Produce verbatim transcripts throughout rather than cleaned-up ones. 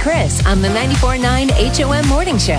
Chris on the ninety-four point nine H O M Morning Show.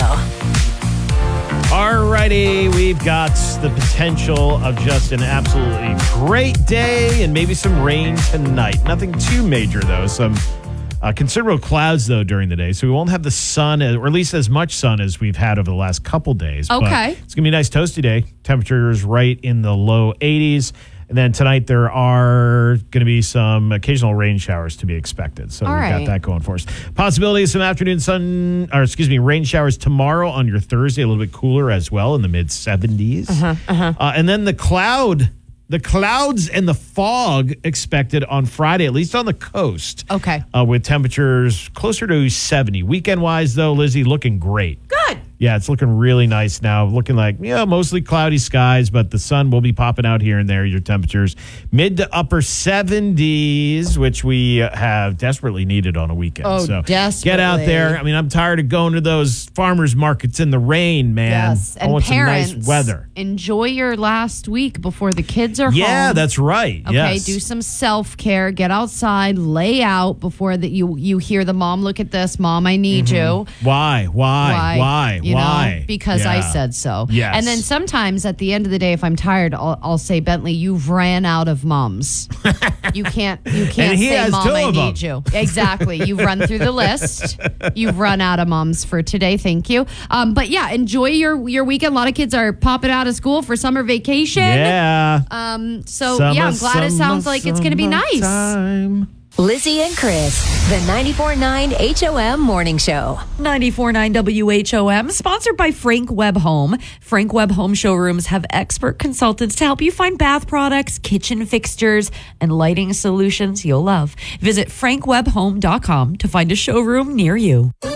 All righty, we've got the potential of just an absolutely great day and maybe some rain tonight. Nothing too major, though. Some uh, considerable clouds, though, during the day. So we won't have the sun, or at least as much sun as we've had over the last couple days. Okay. But it's going to be a nice toasty day. Temperatures right in the low eighties. And then tonight there are going to be some occasional rain showers to be expected. So All we've right. got that going for us. Possibility of some afternoon sun, or excuse me, rain showers tomorrow on your Thursday, a little bit cooler as well in the mid seventies. Uh-huh, uh-huh. Uh, and then the cloud, the clouds and the fog expected on Friday, at least on the coast. Okay. Uh, with temperatures closer to seventy. Weekend wise, though, Lizzie, looking great. Good. Yeah, it's looking really nice now. Looking like, yeah, mostly cloudy skies, but the sun will be popping out here and there. Your temperatures mid to upper seventies, which we have desperately needed on a weekend. Oh, so desperately. get out there. I mean, I'm tired of going to those farmers markets in the rain, man. Yes, I and want parents, some nice weather. Enjoy your last week before the kids are Yeah, home. that's right. Okay, yes. do some self-care. Get outside, lay out before that you you hear the mom, look at this, mom, I need you. Why? Why? Why? You Why? know, because I Yeah. said so. Yes. And then sometimes at the end of the day, if I'm tired, I'll, I'll say, Bentley, you've ran out of mums. You can't you can't he say, has mom, two I of need them. you. Exactly. You've run through the list. You've run out of mums for today. Thank you. Um, but yeah, enjoy your your weekend. A lot of kids are popping out of school for summer vacation. Yeah. Um. So Summer, yeah, I'm glad it sounds summer, like it's going to be nice. summertime. Lizzie and Chris, the ninety-four point nine H O M Morning Show. ninety-four point nine W H O M, sponsored by Frank Webb Home. Frank Webb Home showrooms have expert consultants to help you find bath products, kitchen fixtures, and lighting solutions you'll love. Visit frank webb home dot com to find a showroom near you.